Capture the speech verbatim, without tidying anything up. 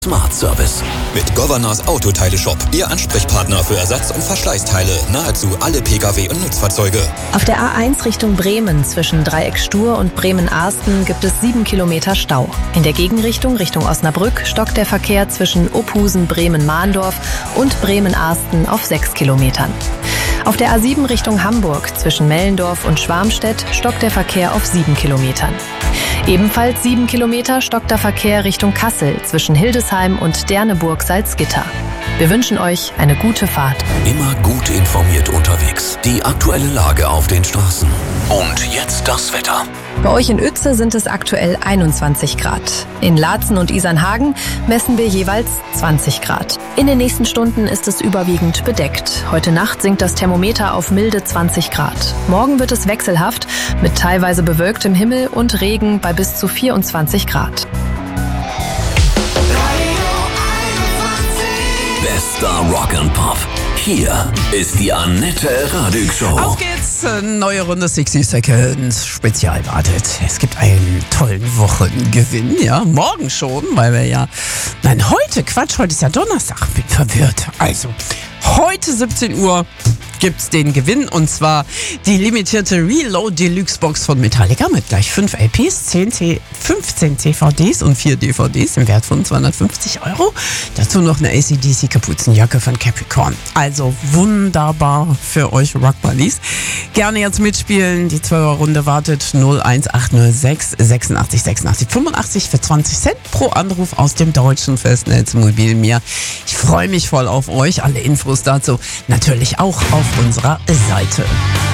Smart Service. Mit Governors Autoteile-Shop. Ihr Ansprechpartner für Ersatz- und Verschleißteile. Nahezu alle Pkw und Nutzfahrzeuge. Auf der A eins Richtung Bremen zwischen Dreieck Stur und Bremen-Arsten gibt es sieben Kilometer Stau. In der Gegenrichtung Richtung Osnabrück stockt der Verkehr zwischen Ophusen, Bremen-Mahndorf und Bremen-Arsten auf sechs Kilometern. Auf der A sieben Richtung Hamburg zwischen Mellendorf und Schwarmstedt stockt der Verkehr auf sieben Kilometern. Ebenfalls sieben Kilometer stockt der Verkehr Richtung Kassel zwischen Hildesheim und Derneburg-Salzgitter. Wir wünschen euch eine gute Fahrt. Immer gut informiert unterwegs. Die aktuelle Lage auf den Straßen. Und jetzt das Wetter. Bei euch in Uetze sind es aktuell einundzwanzig Grad. In Laatzen und Isernhagen messen wir jeweils zwanzig Grad. In den nächsten Stunden ist es überwiegend bedeckt. Heute Nacht sinkt das Thermometer auf milde zwanzig Grad. Morgen wird es wechselhaft mit teilweise bewölktem Himmel und Regen bei bis zu vierundzwanzig Grad. Bester Rock and Pop. Hier ist die Annette Radig Show. Auf geht's, neue Runde sechzig Seconds Spezial wartet. Es gibt einen tollen Wochengewinn, ja, morgen schon, weil wir ja, nein, heute, Quatsch, heute ist ja Donnerstag, bin verwirrt. Also, heute siebzehn Uhr gibt's den Gewinn und zwar die limitierte Reload Deluxe Box von Metallica mit gleich fünf L Ps, zehn C, fünfzehn C V Ds und vier D V Ds im Wert von zweihundertfünfzig Euro. Dazu noch eine A C D C Kapuzenjacke von Capricorn. Also wunderbar für euch Rockbuddies. Gerne jetzt mitspielen. Die zwölfer-Runde wartet null eins acht null sechs sechsundachtzig sechsundachtzig fünfundachtzig für zwanzig Cent pro Anruf aus dem deutschen Festnetz Mobil Mir. Ich freue mich voll auf euch. Alle Infos dazu natürlich auch auf unserer Seite.